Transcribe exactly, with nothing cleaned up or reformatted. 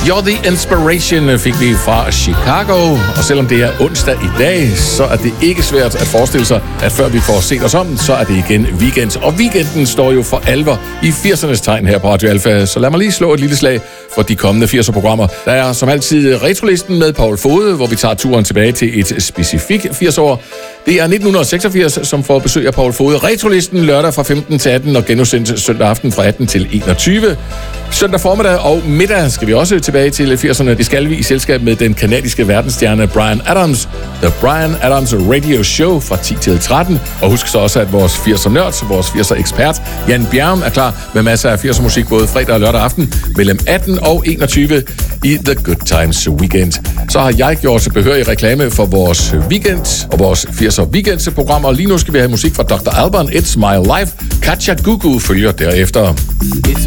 You're the Inspiration fik vi fra Chicago, og selvom det er onsdag i dag, så er det ikke svært at forestille sig, at før vi får set os om, så er det igen weekend. Og weekenden står jo for alvor i firsernes tegn her på Radio Alfa, så lad mig lige slå et lille slag for de kommende firser-programmer. Der er som altid Retrolisten med Paul Fode, hvor vi tager turen tilbage til et specifikt firs-år. Det er nitten seksogfirs, som får besøg af Paul Fode. Retrolisten lørdag fra femten til atten og genudsendt søndag aften fra atten til enogtyve. Søndag formiddag og middag skal vi også tilbage til firserne. Det skal vi i selskab med den kanadiske verdensstjerne Bryan Adams. The Bryan Adams Radio Show fra ti til tretten. Og husk så også, at vores firser-nørd, vores firser-ekspert, Jan Bjerrum, er klar med masser af firser-musik både fredag og lørdag aften mellem atten og enogtyve i The Good Times Weekend. Så har jeg gjort behørig reklame for vores weekend og vores firser weekends-programmer. Lige nu skal vi have musik fra doktor Alban, It's My Life. Katja Gugu følger derefter.